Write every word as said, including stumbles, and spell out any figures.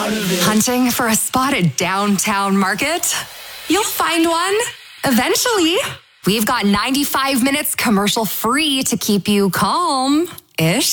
out of it. Hunting for a spot at Downtown Market? You'll find one. Eventually. We've got ninety-five minutes commercial free to keep you calm-ish.